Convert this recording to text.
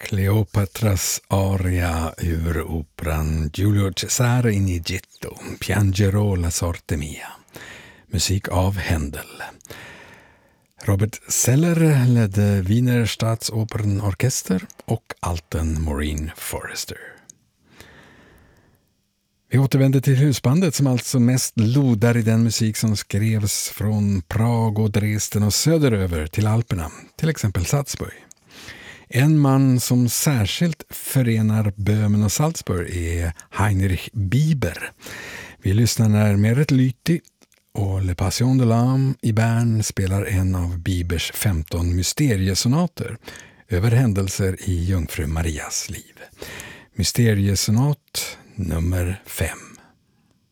Kleopatras aria ur operan Giulio Cesare in Egitto, Piangerò la sorte mia. Musik av Händel. Robert Seller ledde Wiener Staatsopernorkester och alten Maureen Forrester. Vi återvänder till husbandet som alltså mest lodar i den musik som skrevs från Prag och Dresden och söderöver till Alperna, till exempel Salzburg. En man som särskilt förenar Böhmen och Salzburg är Heinrich Bieber. Vi lyssnar när Meret Lüthi och Le Passion de l'âme i Bern spelar en av Biebers 15 mysteriesonater över händelser i Jungfru Marias liv. Mysteriesonat nummer 5.